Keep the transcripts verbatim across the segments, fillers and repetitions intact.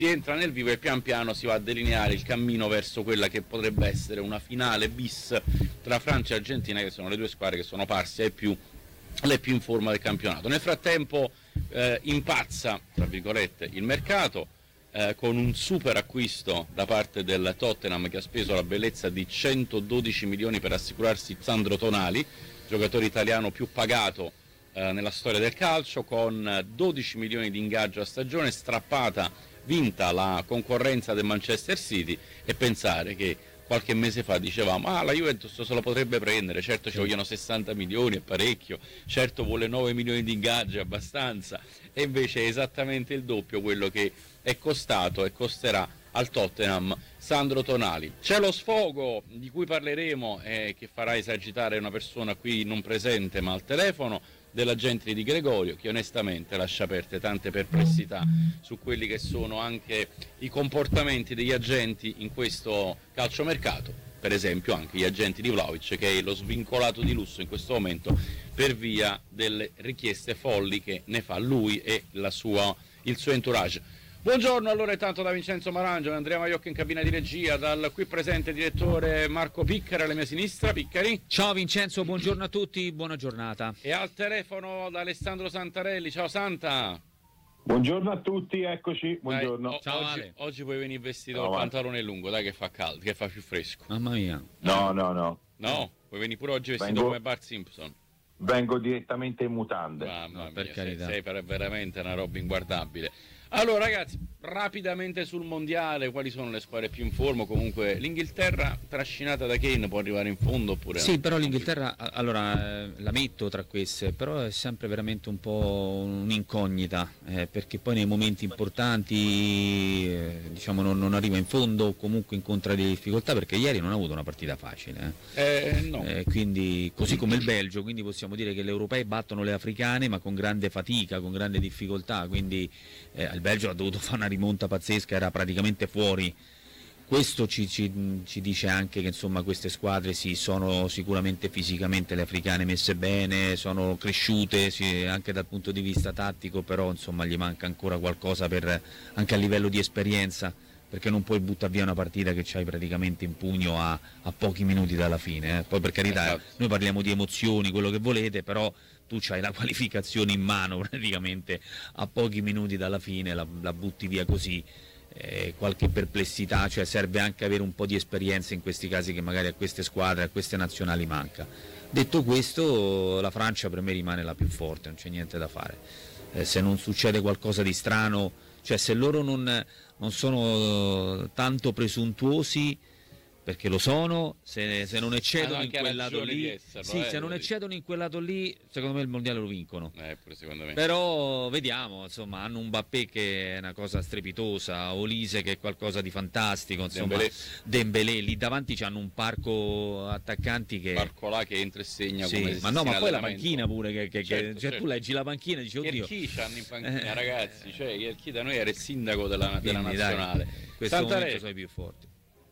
si entra nel vivo e pian piano si va a delineare il cammino verso quella che potrebbe essere una finale bis tra Francia e Argentina, che sono le due squadre che sono parse ai più le più in forma del campionato. Nel frattempo eh, impazza, tra virgolette, il mercato eh, con un super acquisto da parte del Tottenham, che ha speso la bellezza di centododici milioni per assicurarsi Sandro Tonali, giocatore italiano più pagato eh, nella storia del calcio, con dodici milioni di ingaggio a stagione, strappata, vinta la concorrenza del Manchester City, e pensare che qualche mese fa dicevamo ah la Juventus se lo potrebbe prendere, certo ci vogliono sessanta milioni, è parecchio, certo vuole nove milioni di ingaggio, è abbastanza, e invece è esattamente il doppio quello che è costato e costerà al Tottenham Sandro Tonali. C'è lo sfogo di cui parleremo e eh, che farà esagitare una persona qui non presente ma al telefono, dell'agente di Gregorio, che onestamente lascia aperte tante perplessità su quelli che sono anche i comportamenti degli agenti in questo calciomercato, per esempio anche gli agenti di Vlahovic, che è lo svincolato di lusso in questo momento per via delle richieste folli che ne fa lui e la sua, il suo entourage. Buongiorno allora intanto da Vincenzo Marangio, Andrea Maiocca in cabina di regia, dal qui presente direttore Marco Piccari alla mia sinistra. Piccari. Ciao Vincenzo, buongiorno a tutti, buona giornata. E al telefono da Alessandro Santarelli. Ciao Santa. Buongiorno a tutti, eccoci, buongiorno. Dai, o- Ciao oggi, Ale. oggi puoi venire vestito Ciao, col Ale. pantalone lungo, dai che fa caldo, che fa più fresco. Mamma mia. No, no, no, No, puoi venire pure oggi vestito Vengo- come Bart Simpson. vengo direttamente in mutande. Mamma No, per mia, carità. sei, sei per- veramente una roba inguardabile. Allora ragazzi, rapidamente sul mondiale, quali sono le squadre più in forma? Comunque l'Inghilterra trascinata da Kane può arrivare in fondo oppure no? Sì, però l'Inghilterra, a- allora, eh, la metto tra queste, però è sempre veramente un po' un'incognita, eh, perché poi nei momenti importanti eh, diciamo non, non arriva in fondo o comunque incontra delle difficoltà, perché ieri non ha avuto una partita facile. Eh. Eh, no. Eh, quindi, così come il Belgio, quindi possiamo dire che le europee battono le africane ma con grande fatica, con grande difficoltà, quindi eh, il Belgio ha dovuto fare una rimonta pazzesca, era praticamente fuori. Questo ci, ci, ci dice anche che insomma queste squadre sì, sono sicuramente fisicamente le africane messe bene, sono cresciute sì, anche dal punto di vista tattico, però insomma gli manca ancora qualcosa per, anche a livello di esperienza, perché non puoi buttare via una partita che c'hai praticamente in pugno a, a pochi minuti dalla fine. Eh. Poi per carità, Esatto. noi parliamo di emozioni, quello che volete, però tu c'hai la qualificazione in mano praticamente a pochi minuti dalla fine, la, la butti via così. Eh, qualche perplessità, cioè serve anche avere un po' di esperienza in questi casi che magari a queste squadre, a queste nazionali manca. Detto questo, la Francia per me rimane la più forte, non c'è niente da fare. Eh, se non succede qualcosa di strano, cioè se loro non, non sono tanto presuntuosi, perché lo sono, se, se non eccedono Hanno in anche quel lato ragione di lì, esserlo, sì, eh, se non devo eccedono in quel lato lì, secondo me il mondiale lo vincono. Eh, pure secondo me. Però vediamo, insomma, hanno un Mbappé che è una cosa strepitosa, Olise che è qualcosa di fantastico, insomma, Dembélé. Dembélé, lì davanti c'hanno un parco attaccanti che... Barcolà che entra e segna Sì, come se ma no, sia ma in poi la allenamento. panchina pure, che, che- che- Certo, cioè certo. tu leggi la panchina e dici, oddio... Cherchi c'hanno in panchina, Eh. ragazzi, cioè Cherchi da noi era il sindaco della, della Quindi, dai, nazionale. in questo momento Santarelli, sono i più forti.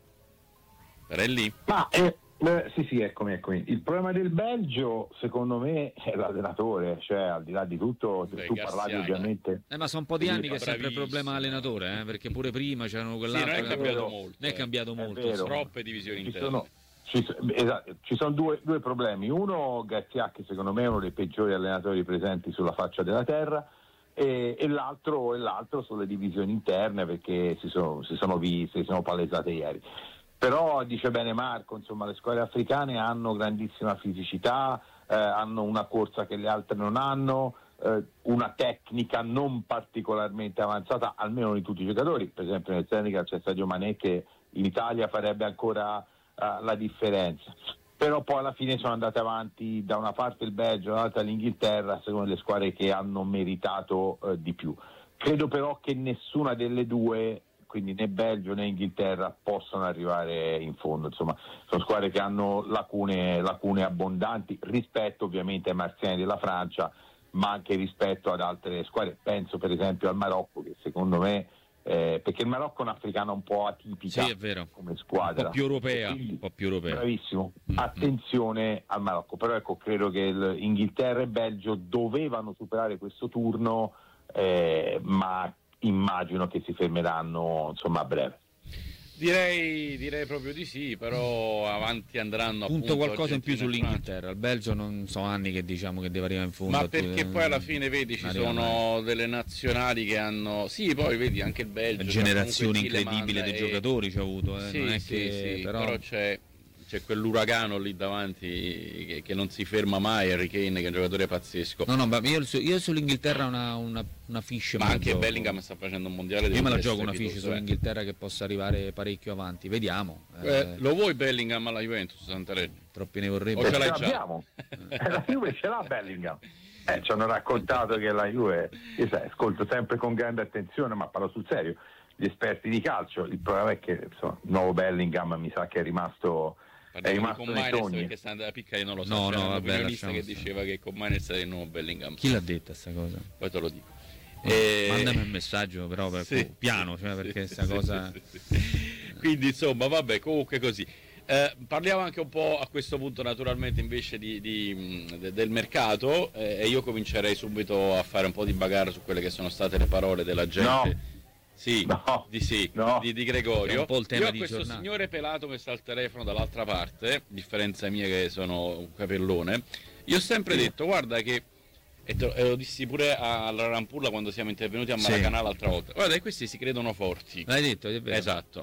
è lì? Ma eh, eh, sì, sì, eccomi, eccomi. Il problema del Belgio, secondo me, è l'allenatore, cioè al di là di tutto, Beh, tu Garcia, parlavi dai. ovviamente. Eh, ma sono un po' di Sì, anni che è sempre il bravissimo. problema allenatore, eh, perché pure prima c'erano Sì, quell'altro... non è che- cambiato vero. molto. non è eh. cambiato È molto, vero. insomma. Troppe divisioni Ci interne. sono, ci, so- esatto, ci sono due, due problemi. Uno, Garcia, che secondo me è uno dei peggiori allenatori presenti sulla faccia della terra, e, e, l'altro, e l'altro sono le divisioni interne, perché si sono, si sono viste, si sono palesate ieri. Però dice bene Marco, insomma, le squadre africane hanno grandissima fisicità, eh, hanno una corsa che le altre non hanno, eh, una tecnica non particolarmente avanzata, almeno di tutti i giocatori. Per esempio nel Senegal c'è Sadio Mané che in Italia farebbe ancora uh, la differenza. Però poi alla fine sono andate avanti da una parte il Belgio, dall'altra l'Inghilterra, secondo le squadre che hanno meritato uh, di più. Credo però che nessuna delle due, quindi né Belgio né Inghilterra, possono arrivare in fondo. Insomma, sono squadre che hanno lacune, lacune abbondanti rispetto ovviamente ai marziani della Francia, ma anche rispetto ad altre squadre. Penso per esempio al Marocco, che secondo me, eh, perché il Marocco è un'africana un po' atipica, Sì, è vero. come squadra, Un po' più europea, Quindi, un po' più europea. bravissimo, Mm-hmm. attenzione al Marocco. Però ecco, credo che il Inghilterra e Belgio dovevano superare questo turno, eh, ma immagino che si fermeranno insomma a breve. Direi, direi proprio di sì, però avanti andranno punto appunto qualcosa in più Argentina e sull'Inghilterra. Il Belgio non so anni che diciamo che deve arrivare in fondo. Ma perché poi alla fine vedi ci sono delle nazionali che hanno, sì, poi vedi anche il Belgio, una generazione incredibile di e... giocatori ci ha avuto, eh. Sì, non è sì, che sì, però, però c'è, c'è quell'uragano lì davanti che, che non si ferma mai, Harry Kane che è un giocatore pazzesco. No, no, ma io, io sull'Inghilterra una, una, una fiche. Ma anche gioco. Bellingham sta facendo un mondiale. Io me la gioco una fiche sull'Inghilterra che possa arrivare parecchio avanti, vediamo. Eh, eh. Lo vuoi Bellingham alla Juventus, Santarelli? Troppi ne vorrebbe. O ce l'hai già? La Juve ce l'ha Bellingham. Eh, ci hanno raccontato che la Juve, io sai, ascolto sempre con grande attenzione, ma parlo sul serio, gli esperti di calcio. Il problema è che insomma, il nuovo Bellingham mi sa che è rimasto... Parliamo è rimasto con Miners perché sta andando a picca, io non lo so. No, c'era no, un vabbè, opinionista che diceva che con Miners era il nuovo Bellingham. Chi l'ha detta sta cosa? Poi te lo dico. E... Mandami un messaggio però per sì, piano, cioè, perché sì, sta sì, cosa. Sì, sì, sì. Quindi insomma, vabbè, comunque così. Eh, parliamo anche un po' a questo punto naturalmente invece di, di, de, del mercato eh, e io comincerei subito a fare un po' di bagarre su quelle che sono state le parole della gente. No. Sì, no, di sì, no. di, di Gregorio. È un po' il tema Io ho di questo giornata. Signore pelato che sta al telefono dall'altra parte, differenza mia che sono un capellone. Io ho sempre sì. detto, guarda che, e, te, e lo dissi pure alla Rampulla quando siamo intervenuti a Maracanã sì. l'altra volta, guarda che questi si credono forti. L'hai detto, è vero. Esatto.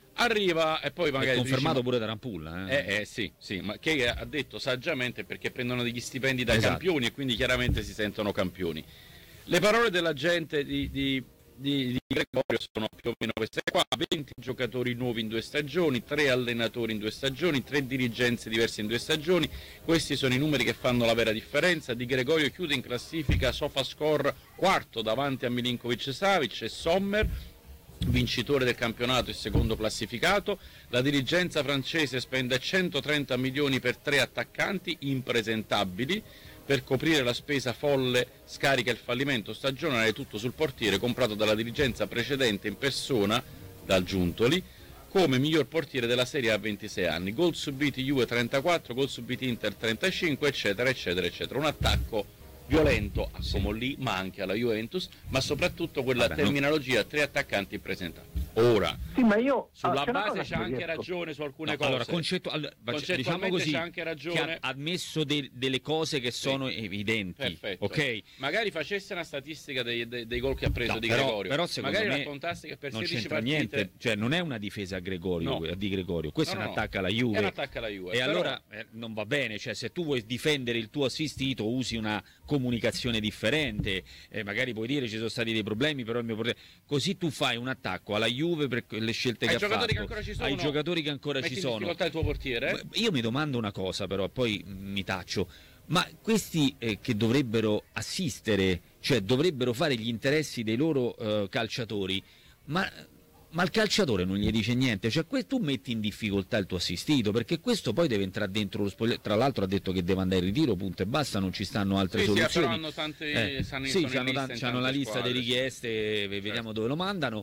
Arriva e poi magari... È confermato dici, pure da Rampulla. Eh? Eh, eh sì, sì, ma che ha detto saggiamente perché prendono degli stipendi da esatto. campioni e quindi chiaramente si sentono campioni. Le parole della gente di... di Di, di Gregorio sono più o meno queste qua: venti giocatori nuovi in due stagioni, tre allenatori in due stagioni, tre dirigenze diverse in due stagioni. Questi sono i numeri che fanno la vera differenza. Di Gregorio chiude in classifica SofaScore quarto davanti a Milinkovic Savic e Sommer, vincitore del campionato e secondo classificato. La dirigenza francese spende centotrenta milioni per tre attaccanti impresentabili. Per coprire la spesa folle scarica il fallimento stagionale tutto sul portiere comprato dalla dirigenza precedente in persona dal Giuntoli come miglior portiere della Serie A a ventisei anni. Gol subiti Juve trentaquattro, gol subiti Inter trentacinque, eccetera, eccetera, eccetera. Un attacco violento a Comolli, ma anche alla Juventus, ma soprattutto quella Vabbè, terminologia, tre attaccanti impresentabili. Ora, sì, ma io, sulla c'è base c'è anche riesco. ragione su alcune no, cose. Allora, concettu- all- diciamo così, c'è anche ragione. Ha ammesso de- delle cose che sono sì. evidenti. Perfetto. Okay? Magari facesse una statistica dei, dei, dei gol che ha preso no, di però, Gregorio. Però secondo Magari me raccontasse che per non sedici c'entra partite... niente, cioè non è una difesa a Gregorio, no. di Gregorio. Questo no, è no, un attacco alla no. Juve. È un attacco alla Juve. E però... allora eh, non va bene, cioè se tu vuoi difendere il tuo assistito usi una comunicazione differente, eh, magari puoi dire ci sono stati dei problemi, però il mio problema... Così tu fai un attacco alla Juve per le scelte Ai che ha fatto. Che ancora ci sono, ai giocatori che ancora Metti ci sono. Metti in difficoltà il tuo portiere? Io mi domando una cosa però, poi mi taccio. Ma questi eh, che dovrebbero assistere, cioè dovrebbero fare gli interessi dei loro eh, calciatori, ma... Ma il calciatore non gli dice niente, cioè que- tu metti in difficoltà il tuo assistito perché questo poi deve entrare dentro lo spogliatoio. Tra l'altro ha detto che deve andare in ritiro, punto e basta, non ci stanno altre sì, soluzioni. Sì, però hanno tante, eh, stanno, sì, hanno la, la lista squadre, di richieste, sì. vediamo certo. dove lo mandano.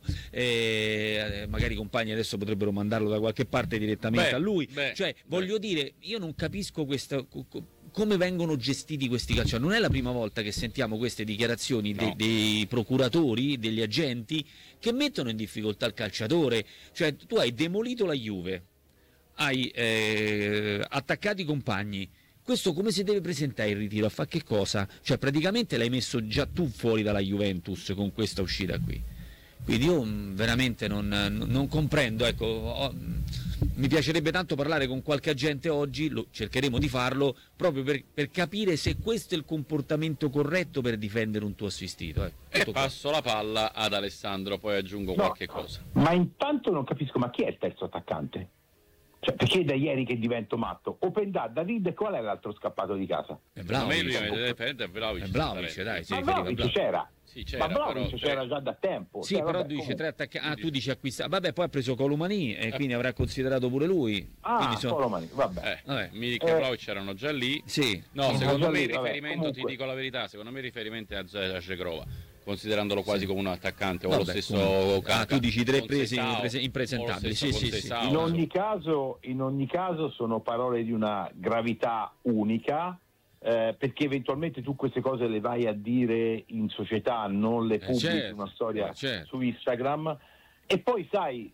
Eh, magari i compagni adesso potrebbero mandarlo da qualche parte direttamente beh, a lui. Beh, cioè, beh. voglio dire, io non capisco questa. Come vengono gestiti questi calciatori? Non è la prima volta che sentiamo queste dichiarazioni no. de- dei procuratori, degli agenti che mettono in difficoltà il calciatore. Cioè tu hai demolito la Juve, hai eh, attaccato i compagni. Questo come si deve presentare il ritiro? A fare che cosa? Cioè praticamente l'hai messo già tu fuori dalla Juventus con questa uscita qui. Quindi io veramente non, non comprendo, ecco, ho, mi piacerebbe tanto parlare con qualche agente oggi, lo, cercheremo di farlo, proprio per, per capire se questo è il comportamento corretto per difendere un tuo assistito. Eh. E passo la palla ad Alessandro, poi aggiungo no, qualche cosa. Ma intanto non capisco, ma chi è il terzo attaccante? Cioè, perché è da ieri che divento matto? Opendà, David, qual è l'altro scappato di casa? È Vlahovic, è Vlahovic, Vlahovic, dai, sì, ma Vlahovic c'era. Sì, c'era, ma Vlahovic però, c'era già da tempo. Sì, cioè, però vabbè, dice comunque. tre attaccanti. Ah, tu dici acquista. Vabbè, poi ha preso Colomani e eh. quindi avrà considerato pure lui. Ah, so... Colomani, vabbè. Eh, vabbè. Milik e Vlahovic erano già lì. Sì. No, sì, secondo me il lì, riferimento, vabbè, ti dico la verità, secondo me il riferimento è a Cegrova, considerandolo quasi sì. come un attaccante o vabbè, lo stesso comunque. Ah, tu dici tre presi impresentabili. Sì, sì, sì. In ogni caso, in ogni caso sono parole di una gravità unica. eh, perché eventualmente tu queste cose le vai a dire in società, non le pubblichi certo, una storia eh, certo. su Instagram. E poi sai,